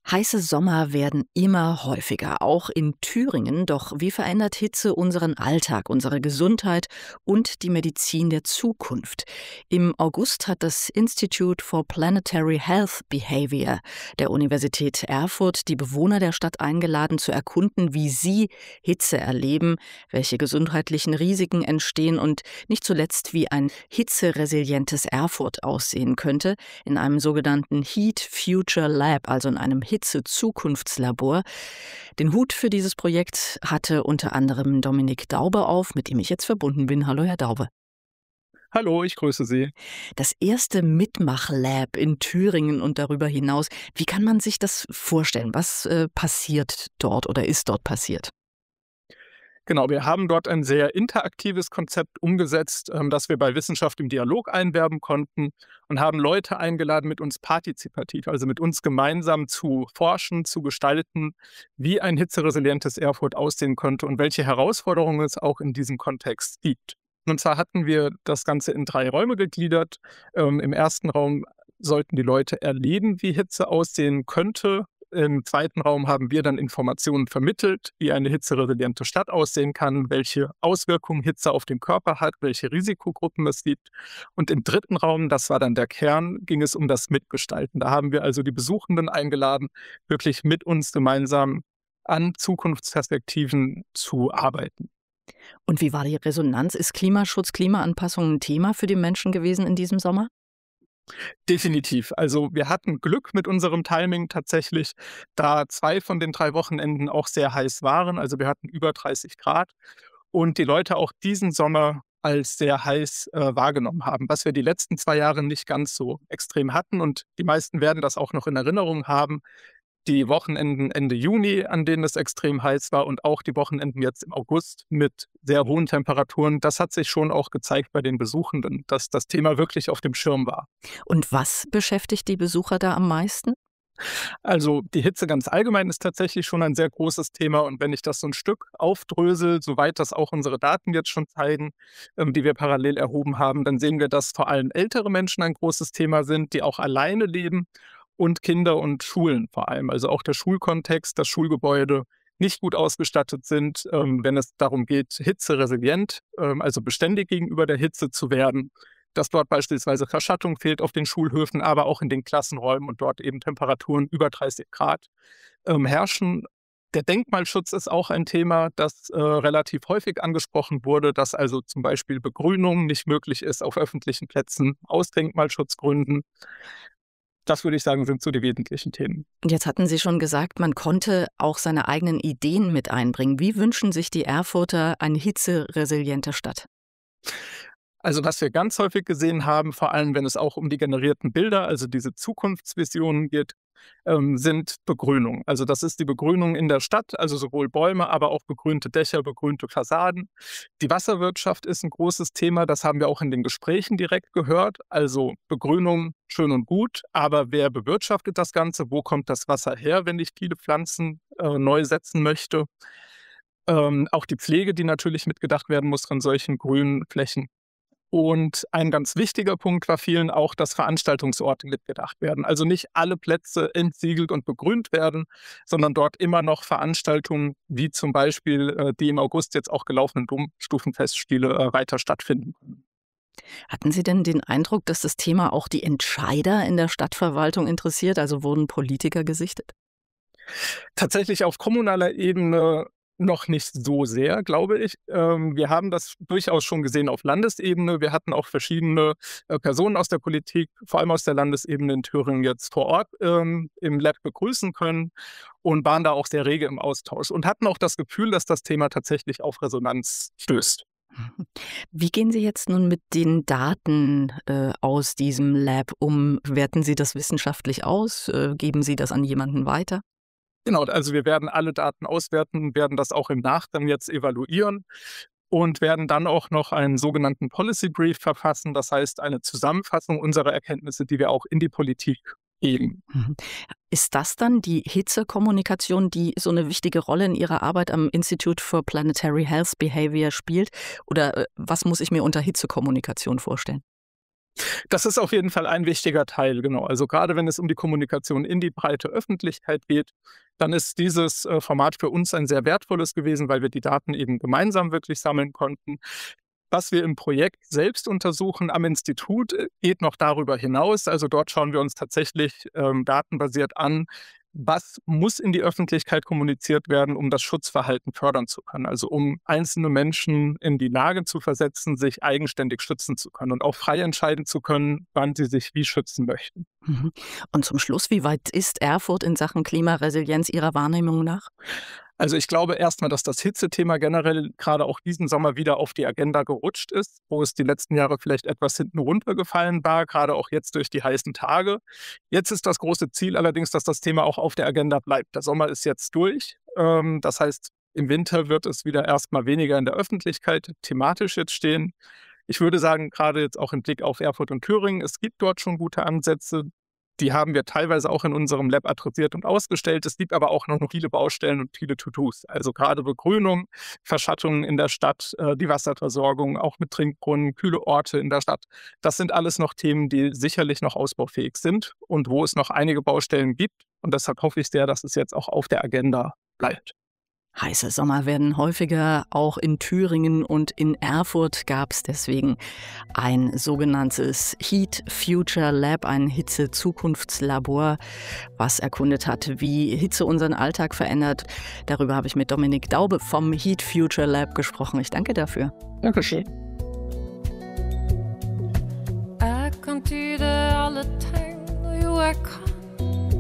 Heiße Sommer werden immer häufiger, auch in Thüringen. Doch wie verändert Hitze unseren Alltag, unsere Gesundheit und die Medizin der Zukunft? Im August hat das Institute for Planetary Health Behavior der Universität Erfurt die Bewohner der Stadt eingeladen, zu erkunden, wie sie Hitze erleben, welche gesundheitlichen Risiken entstehen und nicht zuletzt, wie ein hitzeresilientes Erfurt aussehen könnte, in einem sogenannten Heat Future Lab, also in einem Hitze-Zukunftslabor. Den Hut für dieses Projekt hatte unter anderem Dominik Daube auf, mit dem ich jetzt verbunden bin. Hallo, Herr Daube. Hallo, ich grüße Sie. Das erste Mitmach-Lab in Thüringen und darüber hinaus. Wie kann man sich das vorstellen? Was passiert dort oder ist dort passiert? Genau, wir haben dort ein sehr interaktives Konzept umgesetzt, das wir bei Wissenschaft im Dialog einwerben konnten und haben Leute eingeladen, mit uns partizipativ, also mit uns gemeinsam zu forschen, zu gestalten, wie ein hitzeresilientes Erfurt aussehen könnte und welche Herausforderungen es auch in diesem Kontext gibt. Und zwar hatten wir das Ganze in 3 Räume gegliedert. Im ersten Raum sollten die Leute erleben, wie Hitze aussehen könnte. Im zweiten Raum haben wir dann Informationen vermittelt, wie eine hitzeresiliente Stadt aussehen kann, welche Auswirkungen Hitze auf den Körper hat, welche Risikogruppen es gibt. Und im dritten Raum, das war dann der Kern, ging es um das Mitgestalten. Da haben wir also die Besuchenden eingeladen, wirklich mit uns gemeinsam an Zukunftsperspektiven zu arbeiten. Und wie war die Resonanz? Ist Klimaschutz, Klimaanpassung ein Thema für die Menschen gewesen in diesem Sommer? Definitiv. Also wir hatten Glück mit unserem Timing tatsächlich, da 2 von den 3 Wochenenden auch sehr heiß waren. Also wir hatten über 30 Grad und die Leute auch diesen Sommer als sehr heiß wahrgenommen haben, was wir die letzten 2 Jahre nicht ganz so extrem hatten. Und die meisten werden das auch noch in Erinnerung haben. Die Wochenenden Ende Juni, an denen es extrem heiß war, und auch die Wochenenden jetzt im August mit sehr hohen Temperaturen, das hat sich schon auch gezeigt bei den Besuchenden, dass das Thema wirklich auf dem Schirm war. Und was beschäftigt die Besucher da am meisten? Also die Hitze ganz allgemein ist tatsächlich schon ein sehr großes Thema, und wenn ich das so ein Stück aufdrösel, soweit das auch unsere Daten jetzt schon zeigen, die wir parallel erhoben haben, dann sehen wir, dass vor allem ältere Menschen ein großes Thema sind, die auch alleine leben, und Kinder und Schulen vor allem. Also auch der Schulkontext, das Schulgebäude nicht gut ausgestattet sind, wenn es darum geht, hitzeresilient, also beständig gegenüber der Hitze zu werden, dass dort beispielsweise Verschattung fehlt auf den Schulhöfen, aber auch in den Klassenräumen und dort eben Temperaturen über 30 Grad herrschen. Der Denkmalschutz ist auch ein Thema, das relativ häufig angesprochen wurde, dass also zum Beispiel Begrünung nicht möglich ist auf öffentlichen Plätzen aus Denkmalschutzgründen. Das würde ich sagen, sind so die wesentlichen Themen. Und jetzt hatten Sie schon gesagt, man konnte auch seine eigenen Ideen mit einbringen. Wie wünschen sich die Erfurter eine hitzeresiliente Stadt? Also was wir ganz häufig gesehen haben, vor allem wenn es auch um die generierten Bilder, also diese Zukunftsvisionen geht, sind Begrünung. Also das ist die Begrünung in der Stadt, also sowohl Bäume, aber auch begrünte Dächer, begrünte Fassaden. Die Wasserwirtschaft ist ein großes Thema, das haben wir auch in den Gesprächen direkt gehört. Also Begrünung schön und gut, aber wer bewirtschaftet das Ganze? Wo kommt das Wasser her, wenn ich viele Pflanzen neu setzen möchte? Auch die Pflege, die natürlich mitgedacht werden muss von solchen grünen Flächen. Und ein ganz wichtiger Punkt war vielen auch, dass Veranstaltungsorte mitgedacht werden. Also nicht alle Plätze entsiegelt und begrünt werden, sondern dort immer noch Veranstaltungen wie zum Beispiel die im August jetzt auch gelaufenen Domstufenfestspiele weiter stattfinden können. Hatten Sie denn den Eindruck, dass das Thema auch die Entscheider in der Stadtverwaltung interessiert? Also wurden Politiker gesichtet? Tatsächlich auf kommunaler Ebene noch nicht so sehr, glaube ich. Wir haben das durchaus schon gesehen auf Landesebene. Wir hatten auch verschiedene Personen aus der Politik, vor allem aus der Landesebene in Thüringen, jetzt vor Ort im Lab begrüßen können und waren da auch sehr rege im Austausch und hatten auch das Gefühl, dass das Thema tatsächlich auf Resonanz stößt. Wie gehen Sie jetzt nun mit den Daten aus diesem Lab um? Werten Sie das wissenschaftlich aus? Geben Sie das an jemanden weiter? Genau, also wir werden alle Daten auswerten, werden das auch im Nachgang jetzt evaluieren und werden dann auch noch einen sogenannten Policy Brief verfassen, das heißt eine Zusammenfassung unserer Erkenntnisse, die wir auch in die Politik geben. Mhm. Ist das dann die Hitzekommunikation, die so eine wichtige Rolle in Ihrer Arbeit am Institute for Planetary Health Behavior spielt? Oder was muss ich mir unter Hitzekommunikation vorstellen? Das ist auf jeden Fall ein wichtiger Teil, genau. Also gerade wenn es um die Kommunikation in die breite Öffentlichkeit geht, dann ist dieses Format für uns ein sehr wertvolles gewesen, weil wir die Daten eben gemeinsam wirklich sammeln konnten. Was wir im Projekt selbst untersuchen am Institut, geht noch darüber hinaus. Also dort schauen wir uns tatsächlich datenbasiert an, was muss in die Öffentlichkeit kommuniziert werden, um das Schutzverhalten fördern zu können. Also um einzelne Menschen in die Lage zu versetzen, sich eigenständig schützen zu können und auch frei entscheiden zu können, wann sie sich wie schützen möchten. Mhm. Und zum Schluss, wie weit ist Erfurt in Sachen Klimaresilienz Ihrer Wahrnehmung nach? Also ich glaube erstmal, dass das Hitzethema generell gerade auch diesen Sommer wieder auf die Agenda gerutscht ist, wo es die letzten Jahre vielleicht etwas hinten runtergefallen war, gerade auch jetzt durch die heißen Tage. Jetzt ist das große Ziel allerdings, dass das Thema auch auf der Agenda bleibt. Der Sommer ist jetzt durch. Das heißt, im Winter wird es wieder erstmal weniger in der Öffentlichkeit thematisch jetzt stehen. Ich würde sagen, gerade jetzt auch im Blick auf Erfurt und Thüringen, es gibt dort schon gute Ansätze. Die haben wir teilweise auch in unserem Lab adressiert und ausgestellt. Es gibt aber auch noch viele Baustellen und viele To-Dos. Also gerade Begrünung, Verschattungen in der Stadt, die Wasserversorgung, auch mit Trinkbrunnen, kühle Orte in der Stadt. Das sind alles noch Themen, die sicherlich noch ausbaufähig sind und wo es noch einige Baustellen gibt. Und deshalb hoffe ich sehr, dass es jetzt auch auf der Agenda bleibt. Heiße Sommer werden häufiger, auch in Thüringen und in Erfurt gab es deswegen ein sogenanntes Heat Future Lab, ein Hitze-Zukunftslabor, was erkundet hat, wie Hitze unseren Alltag verändert. Darüber habe ich mit Dominik Daube vom Heat Future Lab gesprochen. Ich danke dafür. Dankeschön. Jeg kan tyde alle tegn, og jo jeg kan